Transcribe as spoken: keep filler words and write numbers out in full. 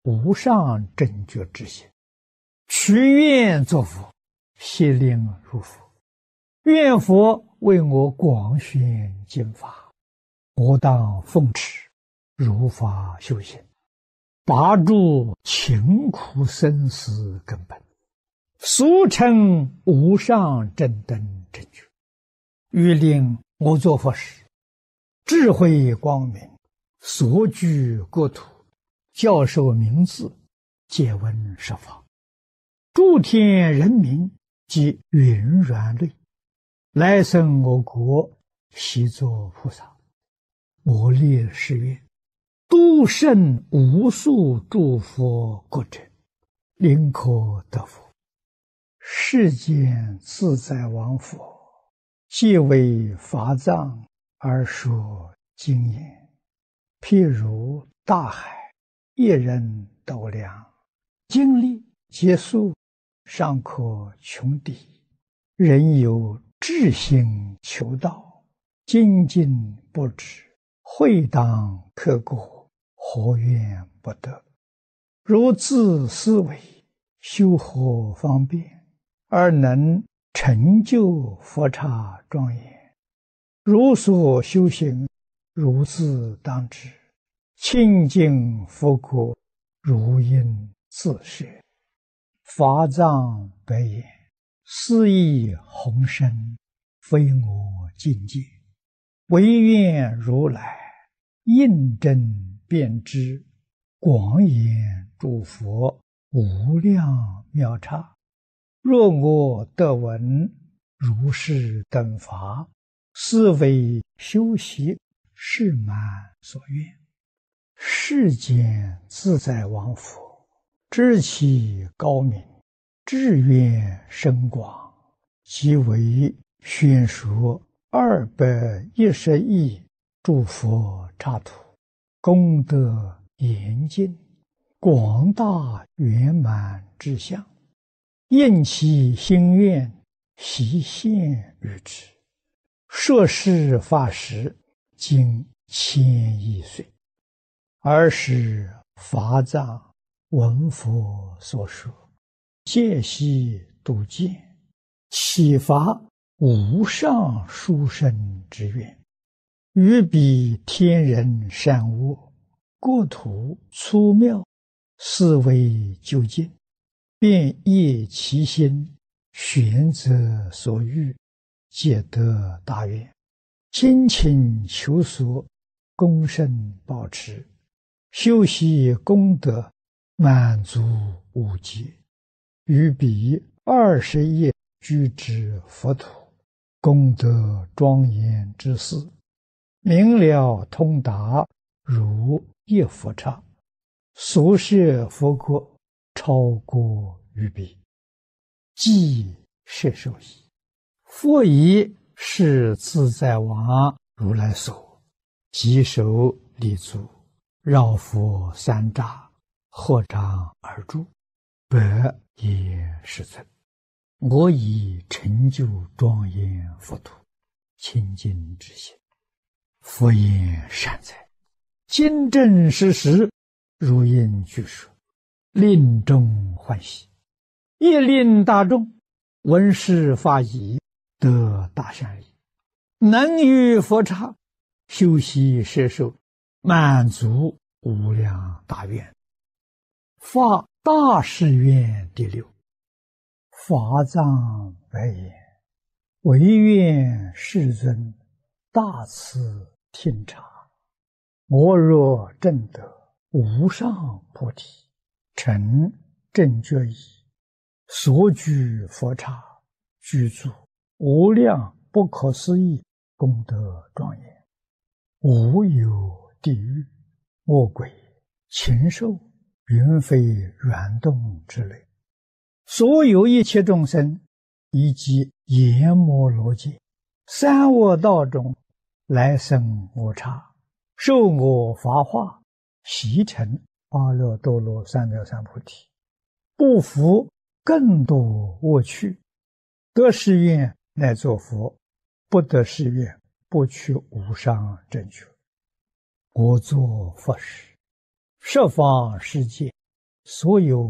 无上正觉之心，许愿作佛，悉令如佛。愿佛为我广宣经法，我当奉持，如法修行，拔除勤苦生死根本，俗称无上正等正觉。欲令我作佛时，智慧光明，所居国土，教授名字，借闻十法，诸天人民及云软类，来生我国，悉作菩萨。我立誓愿，度胜无数诸佛国者，临可得佛。世间自在王佛，皆为法藏而说经言，譬如大海，一人斗量，经历劫数，尚可穷敌。人有志心求道，精进不止，会当刻过，何怨不得？如自思维，修何方便，而能成就佛刹庄严？如所修行，如自当知，清净佛国，如应自设。法藏白言，斯义宏深，非我境界，唯愿如来印证遍知，广演诸佛无量妙刹。若我得闻如是等法，斯为修习是满所愿。世间自在王佛，知其高明，志愿深广，即为宣说二百一十亿诸佛刹土，功德严尽，广大圆满之相，应其心愿，悉现于之。摄事法时，经千亿岁，尔时法藏闻佛所说，戒悉度见，启发无上殊胜之愿，于彼天人善恶，国土粗妙，思维究竟，便业其心，选择所欲，皆得大愿，精勤求索，功胜保持，修习功德，满足无极。于彼二十亿居之佛土，功德庄严之事，明了通达，如一佛刹，所设佛国，超过于彼，即摄受矣。佛以是自在王如来所，即手立足，绕佛三匝，合掌而住，百也是尊。我以成就庄严佛土，清净之心，佛言善哉，今正实实，如应具说，令众欢喜，亦令大众闻是法已，得大善利，能于佛刹修习摄受，满足无量大愿。发大誓愿第六。法藏白言，唯愿世尊大慈听察，我若证得无上菩提，成正觉已，所居佛刹，具足无量不可思议功德庄严，无有地狱、恶鬼、禽兽、云飞软动之类，所有一切众生，以及阎摩罗界、三恶道中来生我刹，受我法化，习成阿耨多罗三藐三菩提，不服更多恶趣，得誓愿乃作佛，不得誓愿不取无上正觉。我作佛时，十方世界所有